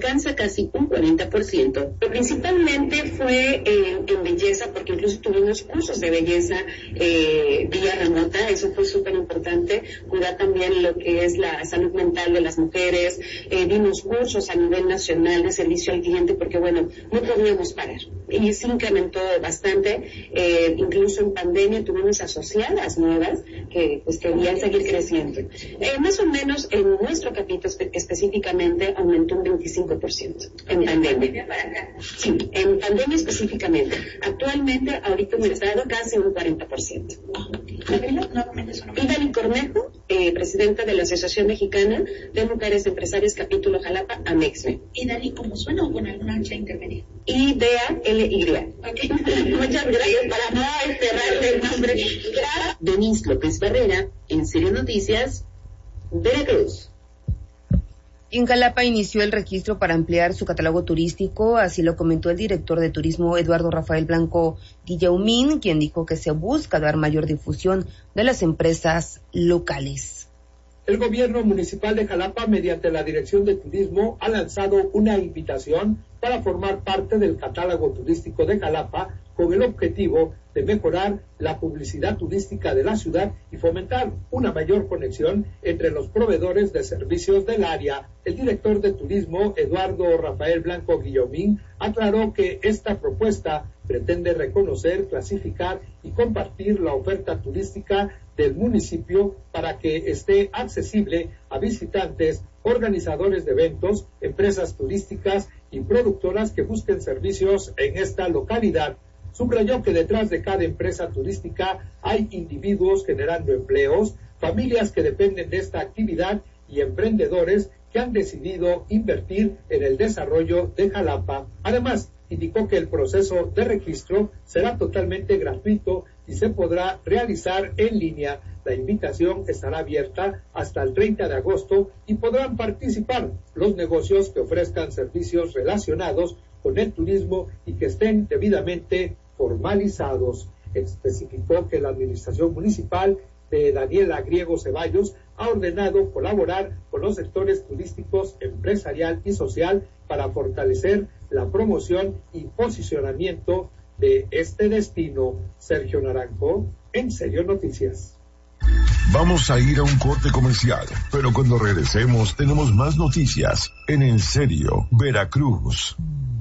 alcanza casi un 40%. Pero principalmente fue en belleza, porque incluso tuvimos cursos de belleza vía remota, eso fue súper importante, cuidar también lo que es la salud mental de las mujeres, dimos cursos a nivel nacional de servicio al cliente, porque bueno, no podíamos parar, y se incrementó bastante, incluso en pandemia tuvimos asociadas nuevas que pues querían seguir creciendo. Más o menos en nuestro capítulo específicamente aumentó un 25% en pandemia. Sí, en pandemia específicamente. Actualmente, ahorita en el estado, casi un 40%. Idalí Cornejo, presidenta de la Asociación Mexicana de Mujeres Empresarias Capítulo Jalapa, AMEXME. ¿Idalí cómo suena o con alguna H intermedia? IDALY. Okay. Muchas gracias, para no cerrarle el nombre. Denise López Barrera, en Serio Noticias, Veracruz. En Jalapa inició el registro para ampliar su catálogo turístico, así lo comentó el director de turismo Eduardo Rafael Blanco Guillaumín, quien dijo que se busca dar mayor difusión de las empresas locales. El gobierno municipal de Jalapa, mediante la Dirección de Turismo, ha lanzado una invitación para formar parte del catálogo turístico de Jalapa con el objetivo de mejorar la publicidad turística de la ciudad y fomentar una mayor conexión entre los proveedores de servicios del área. El director de turismo, Eduardo Rafael Blanco Guillaumín, aclaró que esta propuesta pretende reconocer, clasificar y compartir la oferta turística del municipio para que esté accesible a visitantes, organizadores de eventos, empresas turísticas y productoras que busquen servicios en esta localidad. Subrayó que detrás de cada empresa turística hay individuos generando empleos, familias que dependen de esta actividad y emprendedores que han decidido invertir en el desarrollo de Jalapa. Además, indicó que el proceso de registro será totalmente gratuito y se podrá realizar en línea. La invitación estará abierta hasta el 30 de agosto y podrán participar los negocios que ofrezcan servicios relacionados con el turismo y que estén debidamente formalizados. Especificó que la administración municipal de Daniela Griego Ceballos ha ordenado colaborar con los sectores turísticos, empresarial y social para fortalecer la promoción y posicionamiento de este destino. Sergio Naranjo, En Serio Noticias. Vamos a ir a un corte comercial, pero cuando regresemos tenemos más noticias en Serio Veracruz.